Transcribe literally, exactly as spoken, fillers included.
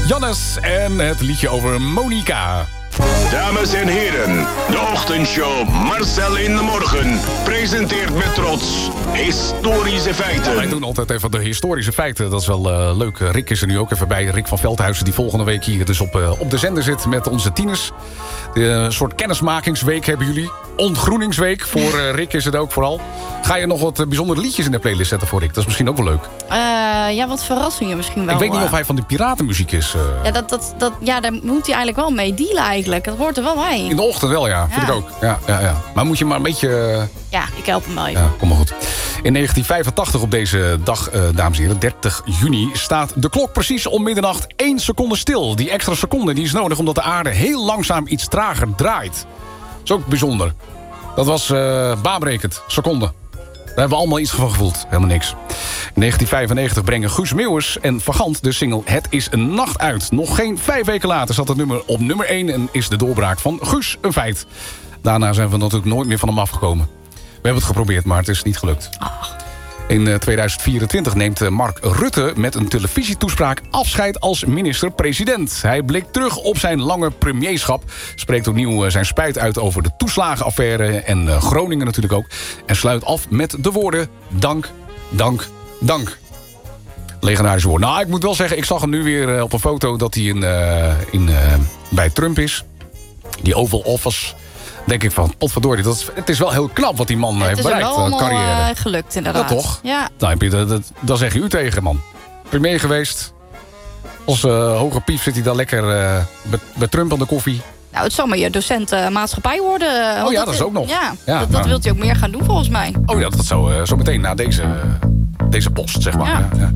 Jannes en het liedje over Monica. Dames en heren, de ochtendshow Marcel in de Morgen presenteert met trots historische feiten. Wij doen altijd even de historische feiten. Dat is wel uh, leuk. Rick is er nu ook even bij. Rick van Veldhuizen, die volgende week hier dus op, uh, op de zender zit met onze tieners. Een uh, soort kennismakingsweek hebben jullie. Ontgroeningsweek. Voor uh, Rick is het ook vooral. Ga je nog wat uh, bijzondere liedjes in de playlist zetten voor Rick? Dat is misschien ook wel leuk. Uh, ja, wat verrassingen misschien wel. Ik weet niet uh... of hij van die piratenmuziek is. Uh... Ja, dat, dat, dat, ja, daar moet hij eigenlijk wel mee dealen eigenlijk. Dat hoort er wel bij. In de ochtend wel, ja. Vind ja. ik ook. Ja, ja, ja. Maar moet je maar een beetje... Uh... Ja, ik help hem wel even. Ja, kom maar goed. In negentien vijfentachtig op deze dag, uh, dames en heren, dertig juni... staat de klok precies om middernacht één seconde stil. Die extra seconde die is nodig omdat de aarde heel langzaam iets trager draait. Dat is ook bijzonder. Dat was uh, baanbrekend. Seconde. Daar hebben we allemaal iets van gevoeld. Helemaal niks. In negentien vijfennegentig brengen Guus Meeuwis en Van Gant de single Het is een nacht uit. Nog geen vijf weken later zat het nummer op nummer één... en is de doorbraak van Guus een feit. Daarna zijn we natuurlijk nooit meer van hem afgekomen. We hebben het geprobeerd, maar het is niet gelukt. Ach. In tweeduizend vierentwintig neemt Mark Rutte met een televisietoespraak afscheid als minister-president. Hij blikt terug op zijn lange premierschap. Spreekt opnieuw zijn spijt uit over de toeslagenaffaire en Groningen natuurlijk ook. En sluit af met de woorden dank, dank, dank. Legendarische woorden. Nou, ik moet wel zeggen, ik zag hem nu weer op een foto dat hij in, uh, in, uh, bij Trump is. Die Oval Office... denk ik van, potverdorie, dat is, het is wel heel knap wat die man heeft bereikt. Het is wel allemaal carrière. Uh, gelukt, inderdaad. Ja, toch? Ja. Nou, heb je, dat, dat, dat zeg je u tegen, man. Premier geweest. Als uh, hoge pief zit hij dan lekker uh, bij, bij Trump aan de koffie. Nou, het zal maar je docent uh, maatschappij worden. Oh ja, dat, dat is ook nog. Ja, ja dat, dat nou. wilt hij ook meer gaan doen, volgens mij. Oh ja, dat zou uh, zo meteen na deze, uh, deze post, zeg maar. Ja. Ja, ja.